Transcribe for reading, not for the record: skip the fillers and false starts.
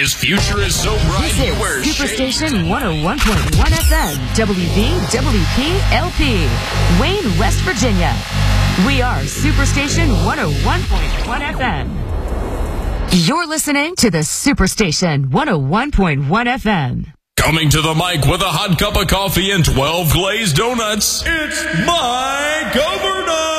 His future is so bright he This wears is shades. Superstation 101.1 FM, WVWP-LP, Wayne, West Virginia. We are Superstation 101.1 FM. You're listening to the Superstation 101.1 FM. Coming to the mic with a hot cup of coffee and 12 glazed donuts, it's Mike Governor.